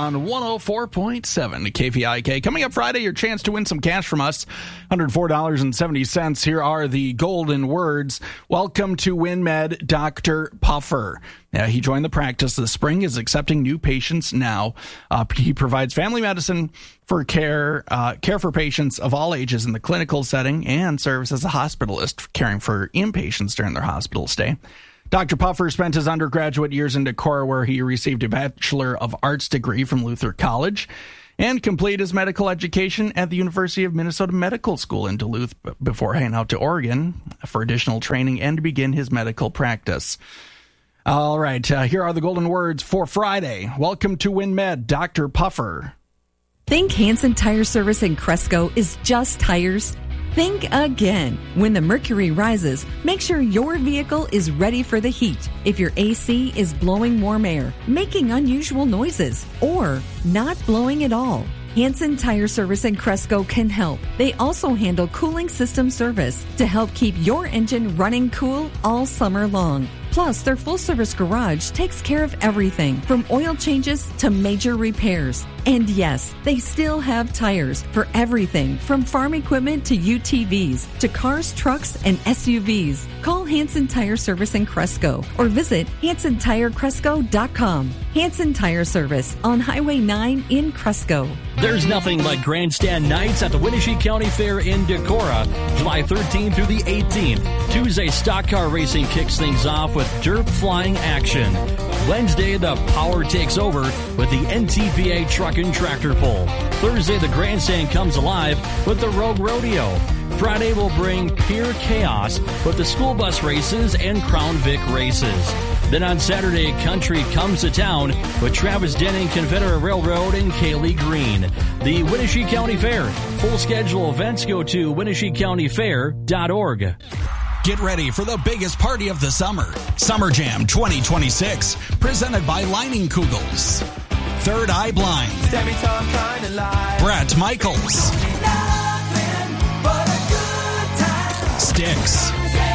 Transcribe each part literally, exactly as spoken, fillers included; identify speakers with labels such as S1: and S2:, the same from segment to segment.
S1: on one oh four point seven K V I K. Coming up Friday, your chance to win some cash from us, one hundred four dollars and seventy cents. Here are the golden words. Welcome to WinMed, Doctor Puffer. Uh, he joined the practice this spring, is accepting new patients now. Uh, he provides family medicine for care, uh, care for patients of all ages in the clinical setting, and serves as a hospitalist, caring for inpatients during their hospital stay. Doctor Puffer spent his undergraduate years in Decorah, where he received a Bachelor of Arts degree from Luther College, and completed his medical education at the University of Minnesota Medical School in Duluth before heading out to Oregon for additional training and to begin his medical practice. All right, uh, here are the golden words for Friday. Welcome to WinMed, Doctor Puffer.
S2: Think Hansen Tire Service in Cresco is just tires? Think again. When the mercury rises, make sure your vehicle is ready for the heat. If your A C is blowing warm air, making unusual noises, or not blowing at all, Hansen Tire Service in Cresco can help. They also handle cooling system service to help keep your engine running cool all summer long. Plus, their full-service garage takes care of everything from oil changes to major repairs. And yes, they still have tires for everything from farm equipment to U T Vs to cars, trucks, and S U Vs. Call Hansen Tire Service in Cresco or visit Hansen Tire Cresco dot com. Hansen Tire Service on Highway nine in Cresco.
S3: There's nothing like Grandstand Nights at the Winnebago County Fair in Decorah, July thirteenth through the eighteenth. Tuesday, stock car racing kicks things off with dirt flying action. Wednesday, the power takes over with the N T P A truck and tractor pull. Thursday, the grandstand comes alive with the Rogue Rodeo. Friday will bring pure chaos with the school bus races and Crown Vic races. Then on Saturday, country comes to town with Travis Denning, Confederate Railroad, and Kaylee Green. The Winnebago County Fair. Full schedule events go to Winnebago County Fair dot org.
S4: Get ready for the biggest party of the summer. Summer Jam twenty twenty-six, presented by Lining Kugels. Third Eye Blind. Brett Michaels. Styx.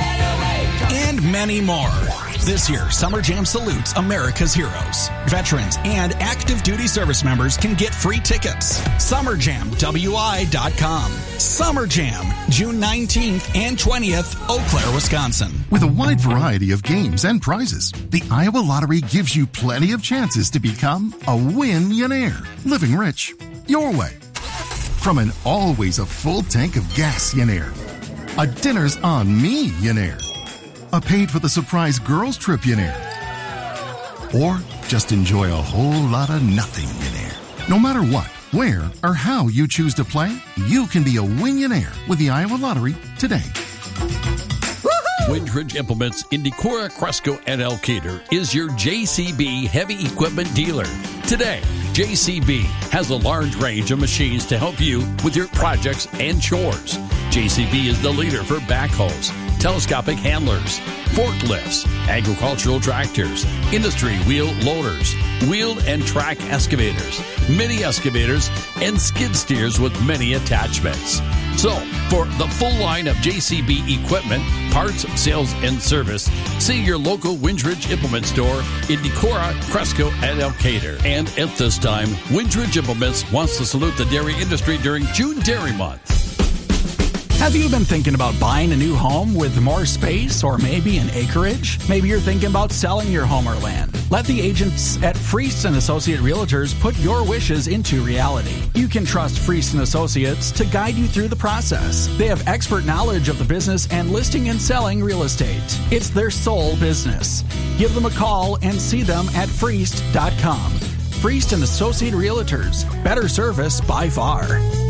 S4: And many more. This year, Summer Jam salutes America's heroes. Veterans and active duty service members can get free tickets. summer jam w i dot com. Summer Jam, June nineteenth and twentieth, Eau Claire, Wisconsin.
S5: With a wide variety of games and prizes, the Iowa Lottery gives you plenty of chances to become a win-yonaire. Living rich, your way. From an always a full tank of gas-yonaire, a dinner's on me-yonaire, a paid for the surprise girls trip yonaire, or just enjoy a whole lot of nothing yonaire. No matter what, where, or how you choose to play, you can be a win-yonaire with the Iowa Lottery today.
S6: Windridge Implements in Decorah, Cresco, and Elkader is your J C B heavy equipment dealer. Today, J C B has a large range of machines to help you with your projects and chores. J C B is the leader for backhoes, telescopic handlers, forklifts, agricultural tractors, industry wheel loaders, wheeled and track excavators, mini excavators, and skid steers with many attachments. So, for the full line of J C B equipment, parts, sales, and service, see your local Windridge Implement store in Decorah, Cresco, and Elkader. And at this time, Windridge Implements wants to salute the dairy industry during June Dairy Month.
S1: Have you been thinking about buying a new home with more space or maybe an acreage? Maybe you're thinking about selling your home or land. Let the agents at Friest and Associate Realtors put your wishes into reality. You can trust Friest and Associates to guide you through the process. They have expert knowledge of the business and listing and selling real estate. It's their sole business. Give them a call and see them at friest dot com. Friest and Associate Realtors. Better service by far.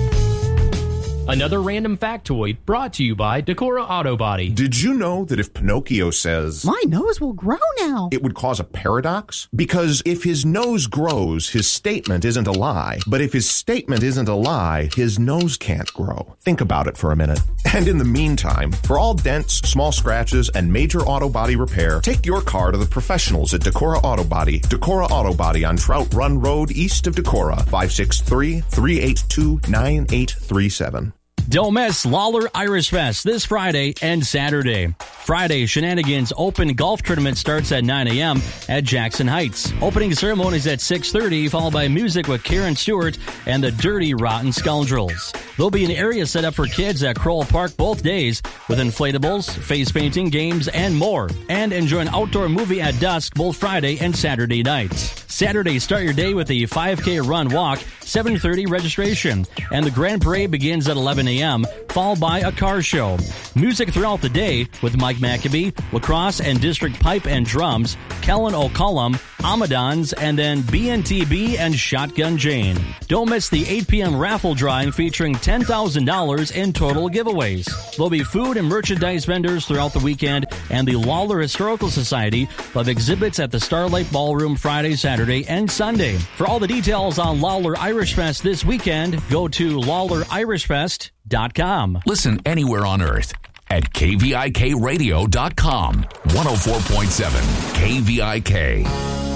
S7: Another random factoid brought to you by Decorah Auto Body.
S8: Did you know that if Pinocchio says,
S9: "My nose will grow now,"
S8: it would cause a paradox? Because if his nose grows, his statement isn't a lie. But if his statement isn't a lie, his nose can't grow. Think about it for a minute. And in the meantime, for all dents, small scratches, and major auto body repair, take your car to the professionals at Decorah Auto Body. Decorah Auto Body on Trout Run Road east of Decorah, five six three, three eight two, nine eight three seven.
S3: Don't miss Lawler Irish Fest this Friday and Saturday. Friday, Shenanigans Open Golf Tournament starts at nine a.m. at Jackson Heights. Opening ceremonies at six thirty, followed by music with Karen Stewart and the Dirty Rotten Scoundrels. There'll be an area set up for kids at Crowell Park both days with inflatables, face painting, games, and more. And enjoy an outdoor movie at dusk both Friday and Saturday nights. Saturday, start your day with a five K run walk, seven thirty registration. And the Grand Parade begins at eleven a.m., followed by a car show. Music throughout the day with Mike Maccabee, lacrosse and district pipe and drums, Kellen O'Cullum, Amadons, and then B N T B and Shotgun Jane. Don't miss the eight p.m. raffle drawing featuring ten thousand dollars in total giveaways. There'll be food and merchandise vendors throughout the weekend, and the Lawler Historical Society will have exhibits at the Starlight Ballroom Friday, Saturday, and Sunday. For all the details on Lawler Irish Fest this weekend, go to lawler irish fest dot com.
S9: Listen anywhere on earth at K V I K radio dot com. one oh four point seven K V I K.